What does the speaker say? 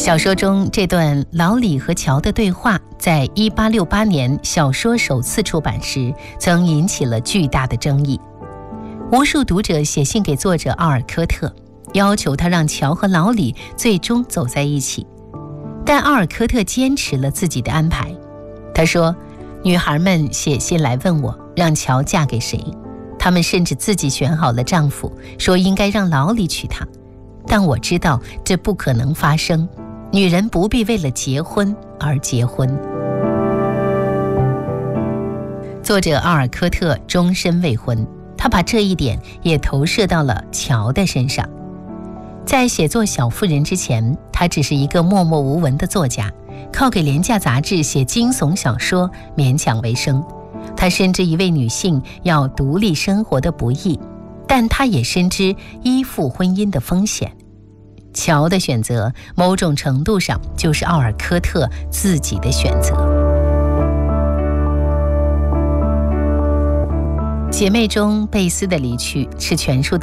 小说中这段老李和乔的对话，在1868年小说首次出版时，曾引起了巨大的争议。无数读者写信给作者奥尔科特，要求他让乔和老李最终走在一起。但奥尔科特坚持了自己的安排。他说，女孩们写信来问我让乔嫁给谁，她们甚至自己选好了丈夫，说应该让老李娶她。但我知道这不可能发生，女人不必为了结婚而结婚。作者奥尔科特终身未婚，他把这一点也投射到了乔的身上。在写作《小妇人》之前，他只是一个默默无闻的作家，靠给廉价杂志写惊悚小说勉强为生。他深知一位女性要独立生活的不易，但他也深知依附婚姻的风险。乔的选择某种程度上就是奥尔科特自己的选择。姐妹中贝斯的离去是全书的